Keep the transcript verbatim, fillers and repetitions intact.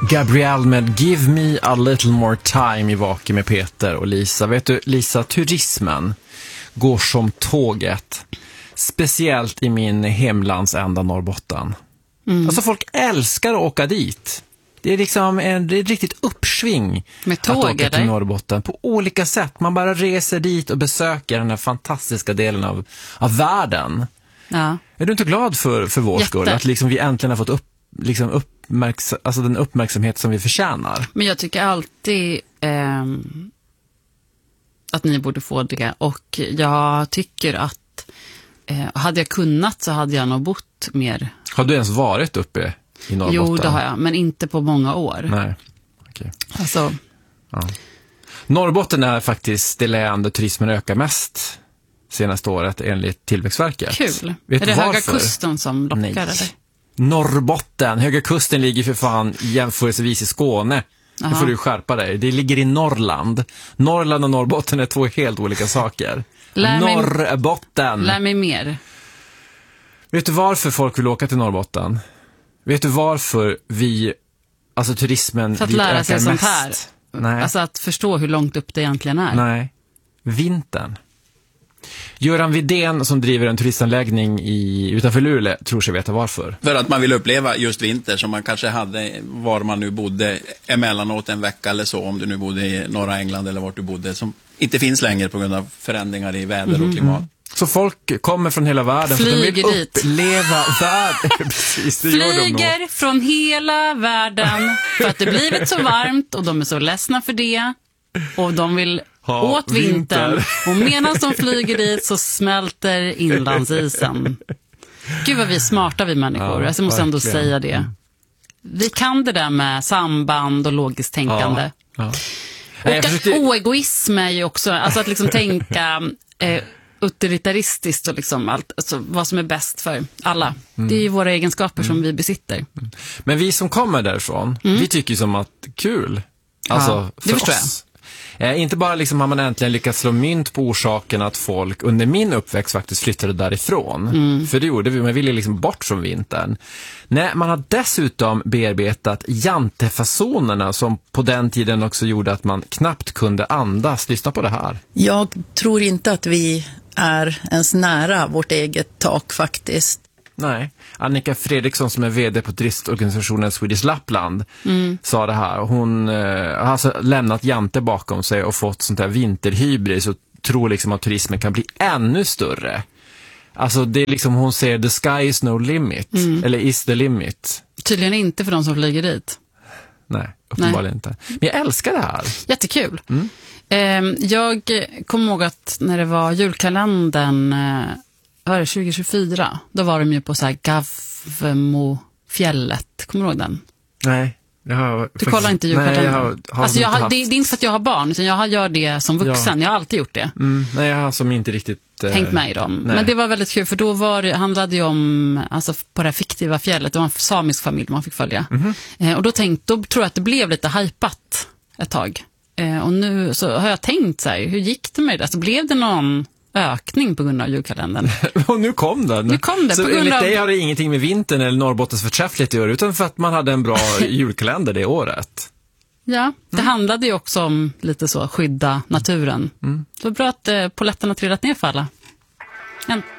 Gabrielle med Give Me a Little More Time i Vaken med Peter och Lisa. Vet du, Lisa, turismen går som tåget. Speciellt i min hemlandsända Norrbotten. Mm. Alltså folk älskar att åka dit. Det är liksom en, det är ett riktigt uppsving med tåg, att åka till eller? Norrbotten på olika sätt. Man bara reser dit och besöker den här fantastiska delen av, av världen. Ja. Är du inte glad för, för vår Jätte. skull? Att liksom vi äntligen har fått upp, liksom uppmärks- alltså den uppmärksamhet som vi förtjänar. Men jag tycker alltid eh, att ni borde få det. Och jag tycker att eh, hade jag kunnat så hade jag nog bott mer. Har du ens varit uppe i Norrbotten? Jo, det har jag. Men inte på många år. Nej, okej. Alltså... Ja. Norrbotten är faktiskt det län där turismen ökar mest senaste året enligt Tillväxtverket. Kul. Vet är det varför? Höga Kusten som lockar? Nej. Eller? Norrbotten. Höga Kusten ligger för fan jämförelsevis i Skåne. Aha. Nu får du skärpa dig. Det ligger i Norrland. Norrland och Norrbotten är två helt olika saker. Lär mig, Norrbotten. Lär mig mer. Vet du varför folk vill åka till Norrbotten? Vet du varför vi, alltså turismen, för att dit lära ökar sig sånt mest? här. Nej. Alltså att förstå hur långt upp det egentligen är. Nej. Vintern. Göran Widén som driver en turistanläggning i, utanför Luleå tror sig veta varför. För att man vill uppleva just vinter som man kanske hade var man nu bodde emellanåt en vecka eller så, om du nu bodde i norra England eller vart du bodde, som inte finns längre på grund av förändringar i väder mm. och klimat. Så folk kommer från hela världen Flyger för att de vill dit. uppleva världen. Precis, det gör de Flyger nog. från hela världen för att det blivit så varmt och de är så ledsna för det. Och de vill ha åt vintern. vinter. Och medan de flyger dit så smälter inlandsisen. Gud vad vi är smarta vi människor. Ja, alltså, jag måste ändå verkligen. säga det. Vi kan det där med samband och logiskt tänkande. Ja, ja. Och Nej, jag att försökte... oegoism är ju också, alltså att liksom tänka eh, utilitaristiskt och liksom allt, alltså vad som är bäst för alla. Mm. Det är ju våra egenskaper mm. som vi besitter. Mm. Men vi som kommer därifrån, mm. vi tycker som att kul. Alltså ja, det för förstår oss. Eh, inte bara liksom har man äntligen lyckats slå mynt på orsaken att folk under min uppväxt faktiskt flyttade därifrån. Mm. För det gjorde vi, man ville liksom bort från vintern. Nej, man har dessutom bearbetat jantefasonerna som på den tiden också gjorde att man knappt kunde andas. Lyssna på det här. Jag tror inte att vi är ens nära vårt eget tak faktiskt. Nej, Annika Fredriksson som är vd på turistorganisationen Swedish Lapland mm. sa det här. Hon eh, har alltså lämnat jante bakom sig och fått sånt här vinterhybris och tror liksom att turismen kan bli ännu större. Alltså det är liksom, hon säger the sky is no limit, mm. eller is the limit. Tydligen inte för de som flyger dit. Nej, uppenbarligen inte. Men jag älskar det här. Jättekul. Mm. Eh, jag kommer ihåg att när det var julkalendern... Eh, var det tjugo tjugofyra? Då var de ju på så här Gavmofjället. Kommer du ihåg den? Nej. Jag har, du faktiskt, kollar inte julkalendern? Nej, jag har, har alltså jag har, haft... det, det är inte för att jag har barn, utan jag gör det som vuxen. Ja. Jag har alltid gjort det. Mm, nej, jag har som inte riktigt... Eh... Hängt med i dem. Nej. Men det var väldigt kul, för då var det, handlade ju om, alltså på det här fiktiva fjället, det var en samisk familj man fick följa. Mm-hmm. Eh, och då tänkte, då tror jag att det blev lite hypat ett tag. Eh, och nu så har jag tänkt så här, hur gick det med det? Alltså blev det någon... ökning på grund av julkalendern. Och nu kom den. Nu kom det. Så på grund enligt av... dig har det ingenting med vintern eller Norrbottens förträfflighet att göra, utan för att man hade en bra julkalender det året. Ja, det mm. handlade ju också om lite så, skydda naturen. Mm. Det var bra att eh, polletterna trillat ner för alla. En.